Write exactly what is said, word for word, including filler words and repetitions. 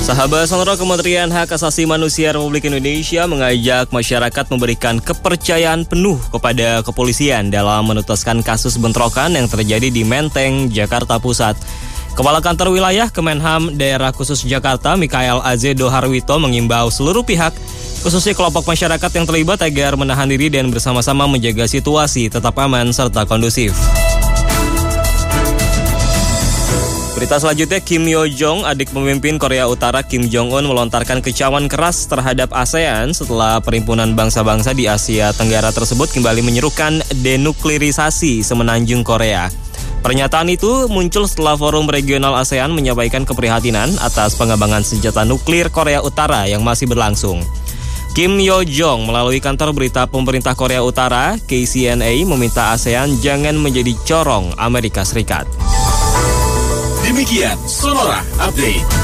Sahabat Sonora, Kementerian Hak Asasi Manusia Republik Indonesia mengajak masyarakat memberikan kepercayaan penuh kepada kepolisian dalam menuntaskan kasus bentrokan yang terjadi di Menteng, Jakarta Pusat. Kepala Kantor Wilayah Kemenham Daerah Khusus Jakarta, Mikael Azedo Harwito, mengimbau seluruh pihak, khususnya kelompok masyarakat yang terlibat, agar menahan diri dan bersama-sama menjaga situasi tetap aman serta kondusif. Berita selanjutnya, Kim Yo Jong, adik pemimpin Korea Utara Kim Jong Un, melontarkan kecaman keras terhadap ASEAN setelah perhimpunan bangsa-bangsa di Asia Tenggara tersebut kembali menyerukan denuklirisasi semenanjung Korea. Pernyataan itu muncul setelah forum regional ASEAN menyampaikan keprihatinan atas pengembangan senjata nuklir Korea Utara yang masih berlangsung. Kim Yo Jong melalui kantor berita pemerintah Korea Utara K C N A meminta ASEAN jangan menjadi corong Amerika Serikat. Demikian Sonora Update.